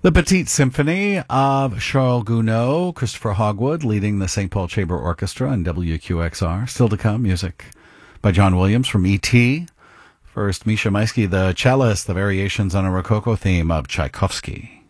The Petite Symphony of Charles Gounod, Christopher Hogwood leading the St. Paul Chamber Orchestra and WQXR. Still to come, music by John Williams from E.T. First, Misha Maisky, the cellist, the variations on a Rococo theme of Tchaikovsky.